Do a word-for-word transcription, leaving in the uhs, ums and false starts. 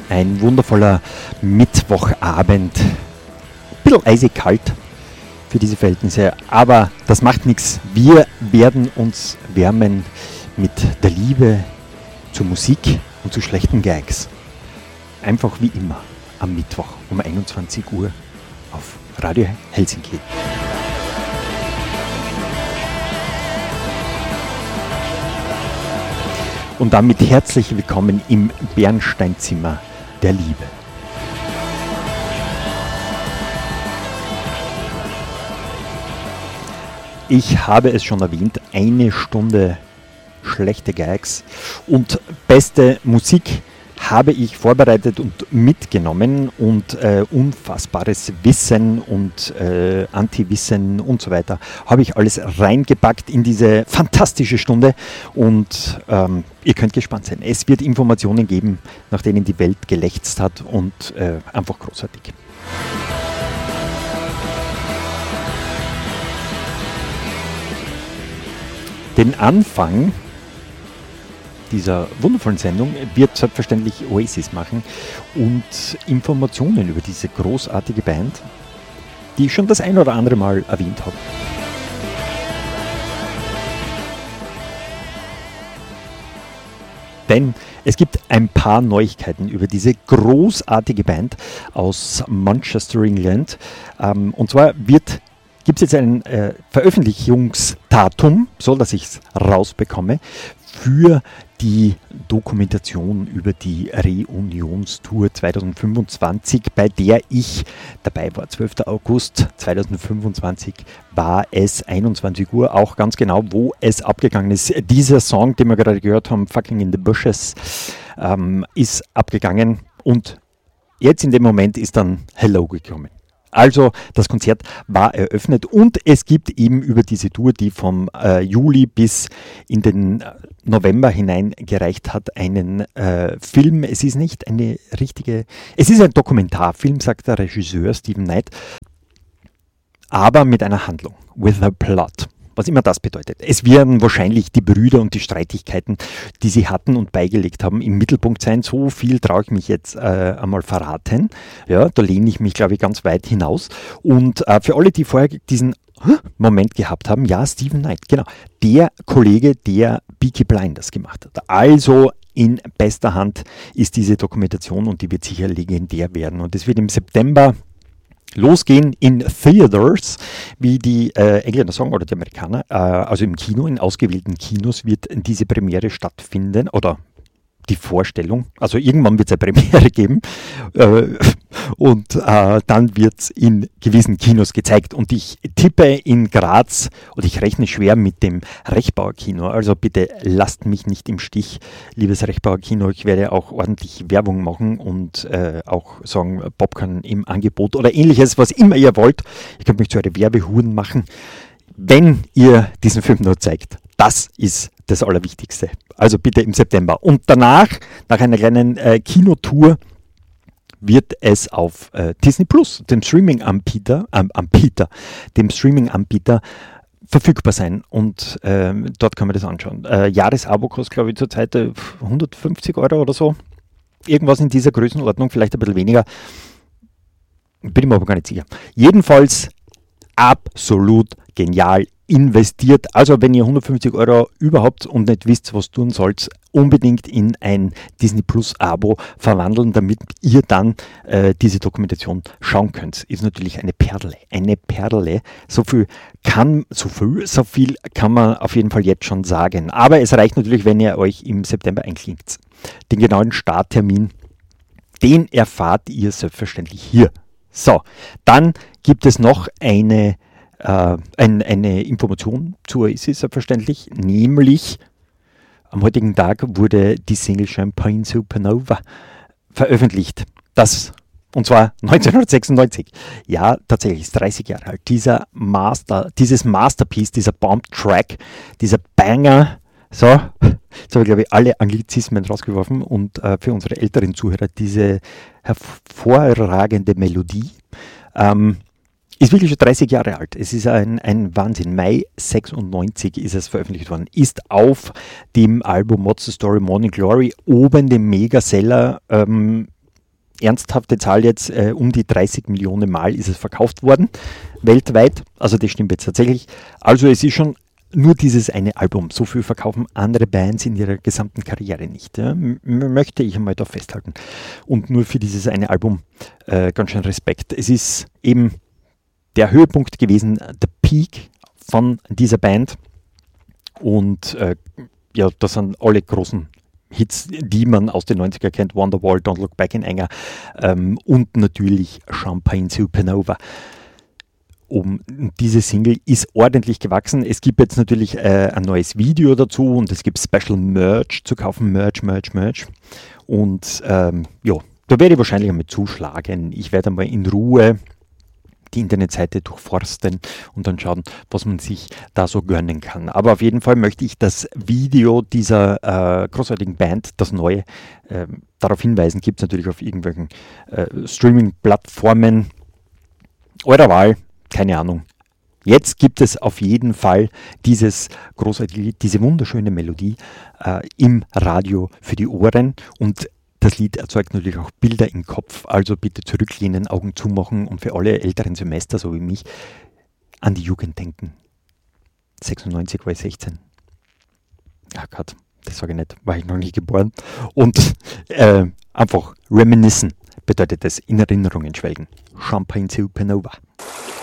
Ein wundervoller Mittwochabend. Ein bisschen eisig kalt für diese Verhältnisse, aber das macht nichts. Wir werden uns wärmen mit der Liebe zur Musik und zu schlechten Gags. Einfach wie immer am Mittwoch um einundzwanzig Uhr auf Radio Helsinki. Und damit herzlich willkommen im Bernsteinzimmer der Liebe. Ich habe es schon erwähnt, eine Stunde schlechte Gags und beste Musik habe ich vorbereitet und mitgenommen und äh, unfassbares Wissen und äh, Anti-Wissen und so weiter habe ich alles reingepackt in diese fantastische Stunde und ähm, ihr könnt gespannt sein. Es wird Informationen geben, nach denen die Welt gelächzt hat und äh, einfach großartig. Den Anfang dieser wundervollen Sendung wird selbstverständlich Oasis machen und Informationen über diese großartige Band, die ich schon das ein oder andere Mal erwähnt habe. Denn es gibt ein paar Neuigkeiten über diese großartige Band aus Manchester, England. Ähm, und zwar wird gibt es jetzt ein äh, Veröffentlichungsdatum, so dass ich es rausbekomme, für die Dokumentation über die Reunionstour zwanzig fünfundzwanzig, bei der ich dabei war. zwölfter August zweitausendfünfundzwanzig war es einundzwanzig Uhr, auch ganz genau, wo es abgegangen ist. Dieser Song, den wir gerade gehört haben, Fucking in the Bushes, ähm, ist abgegangen und jetzt in dem Moment ist dann Hello gekommen. Also das Konzert war eröffnet und es gibt eben über diese Tour, die vom äh, Juli bis in den November hinein gereicht hat, einen äh, Film. Es ist nicht eine richtige, es ist ein Dokumentarfilm, sagt der Regisseur Steven Knight, aber mit einer Handlung, with a plot. Was immer das bedeutet. Es werden wahrscheinlich die Brüder und die Streitigkeiten, die sie hatten und beigelegt haben, im Mittelpunkt sein. So viel traue ich mich jetzt äh, einmal verraten. Ja, da lehne ich mich, glaube ich, ganz weit hinaus. Und äh, für alle, die vorher diesen Moment gehabt haben, ja, Steven Knight, genau, der Kollege, der Peaky Blinders gemacht hat. Also in bester Hand ist diese Dokumentation und die wird sicher legendär werden. Und es wird im September losgehen in Theaters, wie die äh, Engländer sagen, oder die Amerikaner, äh, also im Kino, in ausgewählten Kinos wird diese Premiere stattfinden, oder die Vorstellung, also irgendwann wird es eine Premiere geben äh, und äh, dann wird es in gewissen Kinos gezeigt und ich tippe in Graz und ich rechne schwer mit dem Rechbauer Kino, also bitte lasst mich nicht im Stich, liebes Rechbauer Kino, ich werde auch ordentlich Werbung machen und äh, auch sagen, Popcorn im Angebot oder ähnliches, was immer ihr wollt, ihr könnt mich zu euren Werbehuren machen, wenn ihr diesen Film nur zeigt. Das ist das Allerwichtigste. Also bitte im September. Und danach, nach einer kleinen äh, Kinotour, wird es auf äh, Disney Plus, dem Streaming-Anbieter, ähm, Anbieter, dem Streaming-Anbieter verfügbar sein. Und ähm, dort kann man das anschauen. Äh, Jahresabo kostet, glaube ich, zurzeit äh, hundertfünfzig Euro oder so. Irgendwas in dieser Größenordnung, vielleicht ein bisschen weniger. Bin ich mir aber gar nicht sicher. Jedenfalls absolut genial investiert. Also wenn ihr hundertfünfzig Euro überhaupt und nicht wisst, was tun sollt, unbedingt in ein Disney Plus Abo verwandeln, damit ihr dann äh, diese Dokumentation schauen könnt. Ist natürlich eine Perle, eine Perle. So viel kann, so viel, so viel kann man auf jeden Fall jetzt schon sagen. Aber es reicht natürlich, wenn ihr euch im September einklingt. Den genauen Starttermin, den erfahrt ihr selbstverständlich hier. So, dann gibt es noch eine Äh, ein, eine Information zu Oasis selbstverständlich, nämlich am heutigen Tag wurde die Single Champagne Supernova veröffentlicht. Das, und zwar neunzehnhundertsechsundneunzig. Ja, tatsächlich, ist dreißig Jahre alt. Dieser Master, dieses Masterpiece, dieser Bomb-Track, dieser Banger, so, jetzt habe ich glaube ich alle Anglizismen rausgeworfen und äh, für unsere älteren Zuhörer diese hervorragende Melodie, ähm, ist wirklich schon dreißig Jahre alt. Es ist ein, ein Wahnsinn. Mai sechsundneunzig ist es veröffentlicht worden. Ist auf dem Album What's the Story Morning Glory oben dem Megaseller ähm, ernsthafte Zahl jetzt, äh, um die dreißig Millionen Mal ist es verkauft worden, weltweit. Also das stimmt jetzt tatsächlich. Also es ist schon nur dieses eine Album. So viel verkaufen andere Bands in ihrer gesamten Karriere nicht. Ja. M- möchte ich einmal da festhalten. Und nur für dieses eine Album äh, ganz schön Respekt. Es ist eben der Höhepunkt gewesen, der Peak von dieser Band. Und äh, ja, das sind alle großen Hits, die man aus den neunziger kennt. Wonderwall, Don't Look Back in Anger ähm, und natürlich Champagne Supernova. Um diese Single ist ordentlich gewachsen. Es gibt jetzt natürlich äh, ein neues Video dazu und es gibt Special Merch zu kaufen. Merch, Merch, Merch. Und ähm, ja, da werde ich wahrscheinlich einmal zuschlagen. Ich werde einmal in Ruhe die Internetseite durchforsten und dann schauen, was man sich da so gönnen kann. Aber auf jeden Fall möchte ich das Video dieser äh, großartigen Band, das neue, äh, darauf hinweisen. Gibt es natürlich auf irgendwelchen äh, Streaming-Plattformen eurer Wahl. Keine Ahnung. Jetzt gibt es auf jeden Fall dieses großartige, diese wunderschöne Melodie äh, im Radio für die Ohren und das Lied erzeugt natürlich auch Bilder im Kopf, also bitte zurücklehnen, Augen zumachen und für alle älteren Semester, so wie mich, an die Jugend denken. sechsundneunzig war ich sechzehn. Ach Gott, das sage ich nicht, war ich noch nie geboren. Und äh, einfach reminiscen bedeutet das, in Erinnerungen schwelgen. Champagne Supernova.